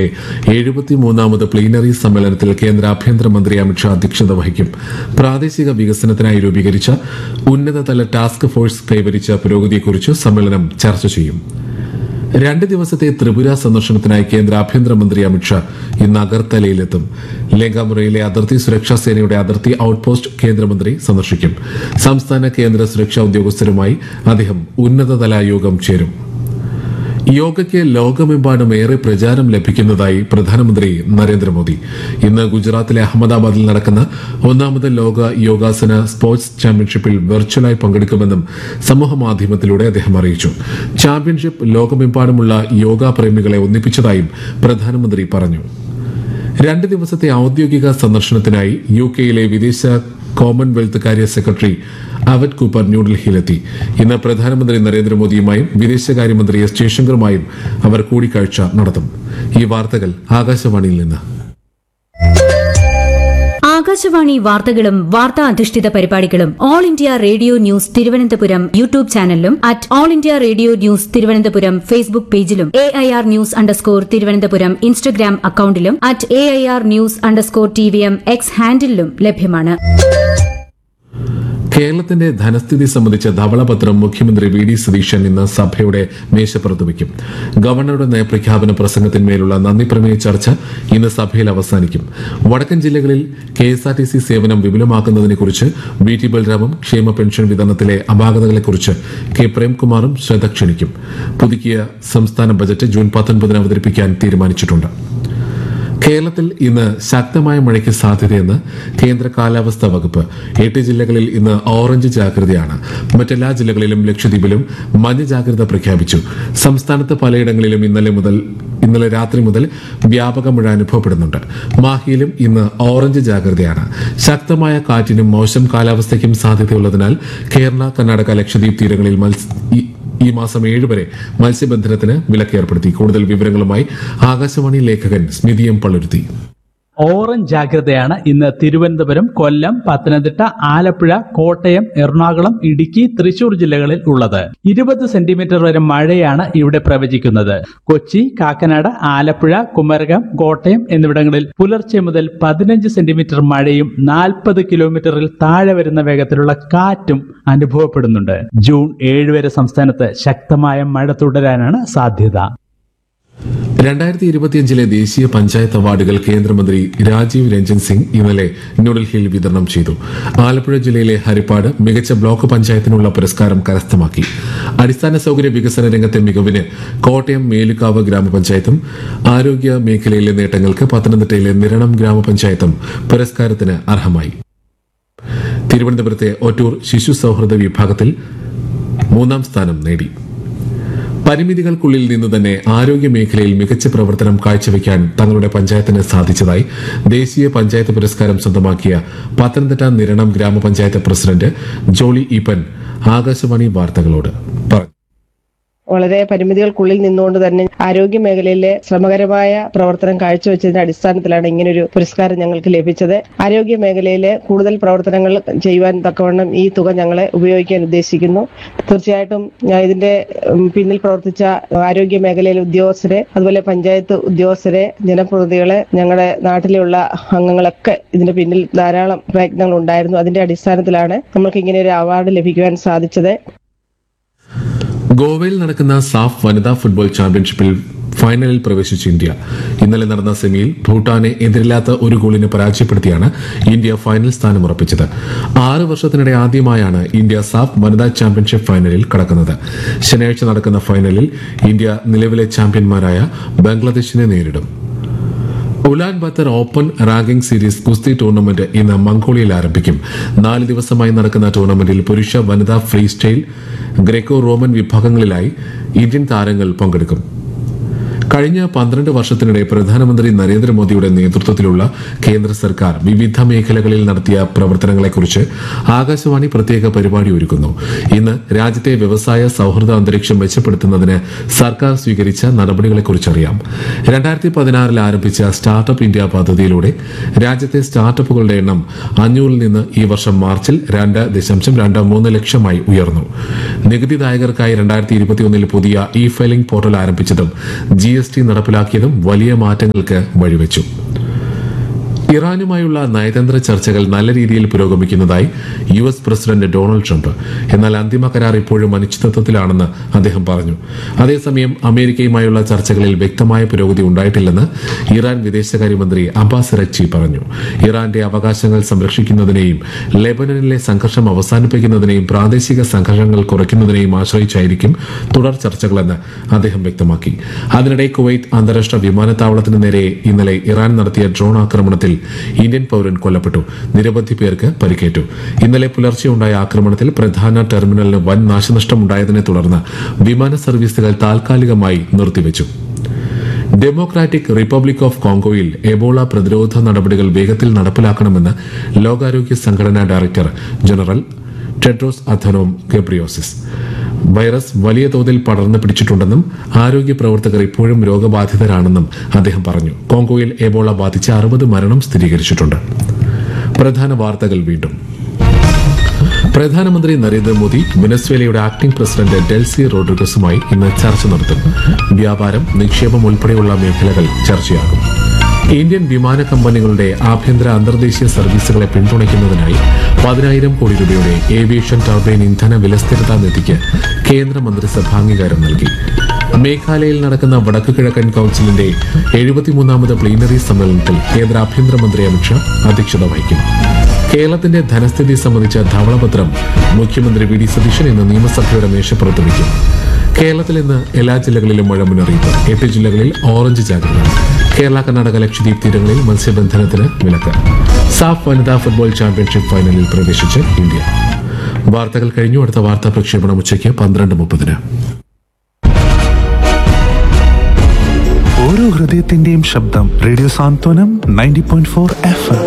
നിയമസഭയുടെ 73ാമത് പ്ലീനറി സമ്മേളനത്തിൽ കേന്ദ്ര ആഭ്യന്തരമന്ത്രി അമിത്ഷാ അധ്യക്ഷത വഹിക്കും. പ്രാദേശിക വികസനത്തിനായി രൂപീകരിച്ച ഉന്നതതല ടാസ്ക് ഫോഴ്സ് കൈവരിച്ച പുരോഗതിയെക്കുറിച്ച് സമ്മേളനം ചർച്ച ചെയ്യും. 2 ദിവസത്തെ ത്രിപുര സന്ദർശനത്തിനായി കേന്ദ്ര ആഭ്യന്തരമന്ത്രി അമിത്ഷാ ഇന്ന് അഗർത്തലയിലെത്തും. ലേഖാമുറയിലെ അതിർത്തി സുരക്ഷാ സേനയുടെ അതിർത്തി ഔട്ട്പോസ്റ്റ് കേന്ദ്രമന്ത്രി സന്ദർശിക്കും. സംസ്ഥാന കേന്ദ്ര സുരക്ഷാ ഉദ്യോഗസ്ഥരുമായി അദ്ദേഹം ഉന്നതതല യോഗം ചേരും. യോഗയ്ക്ക് ലോകമെമ്പാടും ഏറെ പ്രചാരം ലഭിക്കുന്നതായി പ്രധാനമന്ത്രി നരേന്ദ്രമോദി. ഇന്ന് ഗുജറാത്തിലെ അഹമ്മദാബാദിൽ നടക്കുന്ന 1ാമത് ലോക യോഗാസന സ്പോർട്സ് ചാമ്പ്യൻഷിപ്പിൽ വെർച്വലായി പങ്കെടുക്കുമെന്നും സമൂഹമാധ്യമത്തിലൂടെ അദ്ദേഹം അറിയിച്ചു. ചാമ്പ്യൻഷിപ്പ് ലോകമെമ്പാടുമുള്ള യോഗാ പ്രേമികളെ ഒന്നിപ്പിച്ചതായും പ്രധാനമന്ത്രി പറഞ്ഞു. 2 ദിവസത്തെ ഔദ്യോഗിക സന്ദർശനത്തിനായി യുകെയിലെ വിദേശ കോമൺവെൽത്ത് കാര്യ സെക്രട്ടറി അവറ്റ് കൂപ്പർ ന്യൂഡൽഹിയിലെത്തി. ഇന്ന് പ്രധാനമന്ത്രി നരേന്ദ്രമോദിയുമായും വിദേശകാര്യമന്ത്രി എസ് ജയശങ്കറുമായും അവർ കൂടിക്കാഴ്ച നടത്തും. ഈ വാർത്തകൾ ആകാശവാണിയിൽ നിന്ന്. ആകാശവാണി വാർത്തകളും വാർത്താ അധിഷ്ഠിത പരിപാടികളും all India radio news Thiruvananthapuram YouTube ചാനലിലും all India radio news Thiruvananthapuram Facebook പേജിലും AIR ന്യൂസ് _ ഇൻസ്റ്റഗ്രാം അക്കൌണ്ടിലും AIR ന്യൂസ് _TVM X ഹാൻഡിലും ലഭ്യമാണ്. കേരളത്തിന്റെ ധനസ്ഥിതി സംബന്ധിച്ച ധവളപത്രം മുഖ്യമന്ത്രി വി ഡി സതീശൻ ഇന്ന് സഭയുടെ മേശപ്പുറത്ത് വയ്ക്കും. ഗവർണറുടെ നയപ്രഖ്യാപന പ്രസംഗത്തിന്മേലുള്ള നന്ദിപ്രമേയ ചർച്ച ഇന്ന് സഭയിൽ അവസാനിക്കും. വടക്കൻ ജില്ലകളിൽ KSRTC സേവനം വിപുലമാക്കുന്നതിനെക്കുറിച്ച് VT ബൽറാമും ക്ഷേമ പെൻഷൻ വിതരണത്തിലെ അപാകതകളെക്കുറിച്ച് K പ്രേംകുമാറും ശ്രദ്ധ ക്ഷണിക്കും. പുതുക്കിയ സംസ്ഥാന ബജറ്റ് ജൂൺ 19 അവതരിപ്പിക്കാൻ തീരുമാനിച്ചിട്ടുണ്ട്. കേരളത്തിൽ ഇന്ന് ശക്തമായ മഴയ്ക്ക് സാധ്യതയെന്ന് കേന്ദ്ര കാലാവസ്ഥാ വകുപ്പ്. 8 ജില്ലകളിൽ ഇന്ന് ഓറഞ്ച് ജാഗ്രതയാണ്. മറ്റെല്ലാ ജില്ലകളിലും ലക്ഷദ്വീപിലും മഞ്ഞ ജാഗ്രത പ്രഖ്യാപിച്ചു. സംസ്ഥാനത്ത് പലയിടങ്ങളിലും ഇന്നലെ രാത്രി മുതൽ വ്യാപക മഴ അനുഭവപ്പെടുന്നുണ്ട്. മാഹിയിലും ഇന്ന് ഓറഞ്ച് ജാഗ്രതയാണ്. ശക്തമായ കാറ്റിനും മോശം കാലാവസ്ഥയ്ക്കും സാധ്യതയുള്ളതിനാൽ കേരള, കർണാടക, ലക്ഷദ്വീപ് തീരങ്ങളിൽ ഈ മാസം 7 വരെ മത്സ്യബന്ധനത്തിന് വിലക്കേർപ്പെടുത്തി. കൂടുതൽ വിവരങ്ങളുമായി ആകാശവാണി ലേഖകൻ സ്മിതി എം പള്ളുരുത്തി. ഓറഞ്ച് ജാഗ്രതയാണ് ഇന്ന് തിരുവനന്തപുരം, കൊല്ലം, പത്തനംതിട്ട, ആലപ്പുഴ, കോട്ടയം, എറണാകുളം, ഇടുക്കി, തൃശൂർ ജില്ലകളിൽ ഉള്ളത്. 20 സെന്റിമീറ്റർ വരെ മഴയാണ് ഇവിടെ പ്രവചിക്കുന്നത്. കൊച്ചി, കാക്കനാട്, ആലപ്പുഴ, കുമരകം, കോട്ടയം എന്നിവിടങ്ങളിൽ പുലർച്ചെ മുതൽ 15 സെന്റിമീറ്റർ മഴയും 40 കിലോമീറ്ററിൽ താഴെ വരുന്ന വേഗത്തിലുള്ള കാറ്റും അനുഭവപ്പെടുന്നുണ്ട്. ജൂൺ 7 വരെ സംസ്ഥാനത്ത് ശക്തമായ മഴ തുടരാനാണ് സാധ്യത. 2025 ദേശീയ പഞ്ചായത്ത് അവാർഡുകൾ കേന്ദ്രമന്ത്രി രാജീവ് രഞ്ജൻ സിംഗ് ഇന്നലെ ന്യൂഡൽഹിയിൽ വിതരണം ചെയ്തു. ആലപ്പുഴ ജില്ലയിലെ ഹരിപ്പാട് മികച്ച ബ്ലോക്ക് പഞ്ചായത്തിനുള്ള പുരസ്കാരം കരസ്ഥമാക്കി. അടിസ്ഥാന സൌകര്യ വികസന രംഗത്തെ മികവിന് കോട്ടയം മേലുകാവ് ഗ്രാമപഞ്ചായത്തും ആരോഗ്യ മേഖലയിലെ നേട്ടങ്ങൾക്ക് പത്തനംതിട്ടയിലെ നിരണം ഗ്രാമപഞ്ചായത്തും പുരസ്കാരത്തിന് അർഹമായി. തിരുവനന്തപുരത്തെ ഒറ്റൂർ ശിശു സൌഹൃദ വിഭാഗത്തിൽ 3ാം സ്ഥാനം നേടി. പരിമിതികൾക്കുള്ളിൽ നിന്ന് തന്നെ ആരോഗ്യ മേഖലയിൽ മികച്ച പ്രവർത്തനം കാഴ്ചവെക്കാൻ തങ്ങളുടെ പഞ്ചായത്തിന് സാധിച്ചതായി ദേശീയ പഞ്ചായത്ത് പുരസ്കാരം സ്വന്തമാക്കിയ പത്തനംതിട്ട നിരണം ഗ്രാമപഞ്ചായത്ത് പ്രസിഡന്റ് ജോളി ഈപ്പൻ ആകാശവാണി വാർത്തകളോട് പറഞ്ഞു. വളരെ പരിമിതികൾക്കുള്ളിൽ നിന്നുകൊണ്ട് തന്നെ ആരോഗ്യ മേഖലയിലെ ശ്രമകരമായ പ്രവർത്തനം കാഴ്ചവെച്ചതിന്റെ അടിസ്ഥാനത്തിലാണ് ഇങ്ങനൊരു പുരസ്കാരം ഞങ്ങൾക്ക് ലഭിച്ചത്. ആരോഗ്യ മേഖലയിലെ കൂടുതൽ പ്രവർത്തനങ്ങൾ ചെയ്യുവാൻ തക്കവണ്ണം ഈ തുക ഞങ്ങളെ ഉപയോഗിക്കാൻ ഉദ്ദേശിക്കുന്നു. തീർച്ചയായിട്ടും ഇതിന്റെ പിന്നിൽ പ്രവർത്തിച്ച ആരോഗ്യ മേഖലയിലെ ഉദ്യോഗസ്ഥരെ, അതുപോലെ പഞ്ചായത്ത് ഉദ്യോഗസ്ഥരെ, ജനപ്രതിനിധികളെ, ഞങ്ങളുടെ നാട്ടിലുള്ള അംഗങ്ങളൊക്കെ ഇതിന്റെ പിന്നിൽ ധാരാളം പ്രയത്നങ്ങൾ ഉണ്ടായിരുന്നു. അതിന്റെ അടിസ്ഥാനത്തിലാണ് നമ്മൾക്ക് ഇങ്ങനെ ഒരു അവാർഡ് ലഭിക്കുവാൻ സാധിച്ചത്. ഗോവയിൽ നടക്കുന്ന സാഫ് വനിതാ ഫുട്ബോൾ ചാമ്പ്യൻഷിപ്പിൽ ഫൈനലിൽ പ്രവേശിച്ച ഇന്ത്യ. ഇന്നലെ നടന്ന സെമിയിൽ ഭൂട്ടാനെ എതിരില്ലാത്ത 1 ഗോളിന് പരാജയപ്പെടുത്തിയാണ് ഇന്ത്യ ഫൈനൽ സ്ഥാനം ഉറപ്പിച്ചത്. 6 വർഷത്തിനിടെ ആദ്യമായാണ് ഇന്ത്യ സാഫ് വനിതാ ചാമ്പ്യൻഷിപ്പ് ഫൈനലിൽ കടക്കുന്നത്. ശനിയാഴ്ച നടക്കുന്ന ഫൈനലിൽ ഇന്ത്യ നിലവിലെ ചാമ്പ്യന്മാരായ ബംഗ്ലാദേശിനെ നേരിടും. ഉലാൻ ബത്തർ ഓപ്പൺ റാങ്കിംഗ് സീരീസ് ഗുസ്തി ടൂർണമെന്റ് ഇന്ന് മംഗോളിയയിൽ ആരംഭിക്കും. 4 ദിവസമായി നടക്കുന്ന ടൂർണമെന്റിൽ പുരുഷ, വനിതാ, free style, Greco Roman വിഭാഗങ്ങളിലായി Indian താരങ്ങൾ പങ്കെടുക്കും. കഴിഞ്ഞ 12 വർഷത്തിനിടെ പ്രധാനമന്ത്രി നരേന്ദ്രമോദിയുടെ നേതൃത്വത്തിലുള്ള കേന്ദ്ര സർക്കാർ വിവിധ മേഖലകളിൽ നടത്തിയ പ്രവർത്തനങ്ങളെക്കുറിച്ച് ആകാശവാണി പ്രത്യേക പരിപാടി ഒരുക്കുന്നു. ഇന്ന് രാജ്യത്തെ വ്യവസായ സൌഹൃദ അന്തരീക്ഷം മെച്ചപ്പെടുത്തുന്നതിന് സർക്കാർ സ്വീകരിച്ച നടപടികളെക്കുറിച്ച് അറിയാം. 2016 ആരംഭിച്ച സ്റ്റാർട്ടപ്പ് ഇന്ത്യ പദ്ധതിയിലൂടെ രാജ്യത്തെ സ്റ്റാർട്ടപ്പുകളുടെ എണ്ണം 500-ൽ നിന്ന് ഈ വർഷം മാർച്ചിൽ 2.23 ലക്ഷമായി ഉയർന്നു. നികുതിദായകർക്കായി 2021 പുതിയ ഫയലിംഗ് പോർട്ടൽ ആരംഭിച്ചതും GST GST നടപ്പിലാക്കിയതും വലിയ മാറ്റങ്ങൾക്ക് വഴിവെച്ചു. ഇറാനുമായുള്ള നയതന്ത്ര ചർച്ചകൾ നല്ല രീതിയിൽ പുരോഗമിക്കുന്നതായി US പ്രസിഡന്റ് ഡൊണാൾഡ് ട്രംപ്. എന്നാൽ അന്തിമ കരാർ ഇപ്പോഴും അനിശ്ചിതത്വത്തിലാണെന്ന് അദ്ദേഹം പറഞ്ഞു. അതേസമയം അമേരിക്കയുമായുള്ള ചർച്ചകളിൽ വ്യക്തമായ പുരോഗതി ഉണ്ടായിട്ടില്ലെന്ന് ഇറാൻ വിദേശകാര്യമന്ത്രി അബ്ബാസ് അരഗ്ചി പറഞ്ഞു. ഇറാന്റെ അവകാശങ്ങൾ സംരക്ഷിക്കുന്നതിനെയും ലെബനനിലെ സംഘർഷം അവസാനിപ്പിക്കുന്നതിനെയും പ്രാദേശിക സംഘർഷങ്ങൾ കുറയ്ക്കുന്നതിനെയും ആശ്രയിച്ചായിരിക്കും തുടർ ചർച്ചകളെന്ന് അദ്ദേഹം വ്യക്തമാക്കി. അതിനിടെ കുവൈറ്റ് അന്താരാഷ്ട്ര വിമാനത്താവളത്തിന് നേരെ ഇന്നലെ ഇറാൻ നടത്തിയ ഡ്രോൺ ആക്രമണത്തിൽ ഇന്ത്യൻ പൌരൻ കൊല്ലപ്പെട്ടു. നിരവധി പേർക്ക് പരിക്കേറ്റു. ഇന്നലെ പുലർച്ചെ ഉണ്ടായ ആക്രമണത്തിൽ പ്രധാന ടെർമിനലിന് വൻ നാശനഷ്ടമുണ്ടായതിനെ തുടർന്ന് വിമാന സർവീസുകൾ താൽക്കാലികമായി നിർത്തിവച്ചു. ഡെമോക്രാറ്റിക് റിപ്പബ്ലിക് ഓഫ് കോങ്കോയിൽ എബോള പ്രതിരോധ നടപടികൾ വേഗത്തിൽ നടപ്പിലാക്കണമെന്ന് ലോകാരോഗ്യ സംഘടനാ director general Tedros Adhanom Ghebreyesus. Virus വലിയ തോതിൽ പടർന്നു പിടിച്ചിട്ടുണ്ടെന്നും ആരോഗ്യ പ്രവർത്തകർ ഇപ്പോഴും രോഗബാധിതരാണെന്നും അദ്ദേഹം പറഞ്ഞു. കോങ്കോയിൽ എബോള ബാധിച്ച് 60 മരണം സ്ഥിരീകരിച്ചിട്ടുണ്ട്. പ്രധാന വാർത്തകൾ വീണ്ടും. പ്രധാനമന്ത്രി നരേന്ദ്രമോദി വെനസ്വേലയുടെ ആക്ടിംഗ് പ്രസിഡന്റ് ഡെൽസി റോഡ്രിഗസുമായി ഇന്ന് ചർച്ച നടത്തും. വ്യാപാരം, നിക്ഷേപം ഉൾപ്പെടെയുള്ള മേഖലകൾ ചർച്ചയാകും. ഇന്ത്യൻ വിമാന കമ്പനികളുടെ ആഭ്യന്തര അന്തർദേശീയ സർവീസുകളെ പിന്തുണയ്ക്കുന്നതിനായി 10,000 കോടി രൂപയുടെ ഏവിയേഷൻ ടർബൈൻ ഇന്ധന വിലസ്ഥിരതാ നിധിക്ക് കേന്ദ്രമന്ത്രിസഭ അംഗീകാരം നൽകി. മേഘാലയയിൽ നടക്കുന്ന വടക്കു കിഴക്കൻ കൌൺസിലിന്റെ 73ാമത് പ്ലീനറി സമ്മേളനത്തിൽ കേന്ദ്ര ആഭ്യന്തരമന്ത്രി അമിത്ഷാ അധ്യക്ഷത വഹിക്കും. കേരളത്തിന്റെ ധനസ്ഥിതി സംബന്ധിച്ച ധവളപത്രം മുഖ്യമന്ത്രി വി ഡി സതീശൻ ഇന്ന് നിയമസഭയുടെ മേശപ്പുറത്ത് വയ്ക്കും. കേരളത്തിൽ ഇന്ന് എല്ലാ ജില്ലകളിലും മഴ മുന്നറിയിപ്പ്. 8 ജില്ലകളിൽ ഓറഞ്ച് ജാഗ്രത. കേരള, കർണാടക, ലക്ഷദ്വീപ് തീരങ്ങളിൽ മത്സ്യബന്ധനത്തിന് വിലക്ക്. സാഫ് വനിതാ ഫുട്ബോൾ ചാമ്പ്യൻഷിപ്പ് ഫൈനലിൽ പ്രവേശിച്ച് ഇന്ത്യ. വാർത്തകൾ കഴിഞ്ഞു. അടുത്ത വാർത്താ പ്രക്ഷേപണം ഉച്ചയ്ക്ക് 12:30. ഓരോ ഹൃദയത്തിന്റെയും ശബ്ദം റേഡിയോ സാന്ത്വനം 90.4 FM.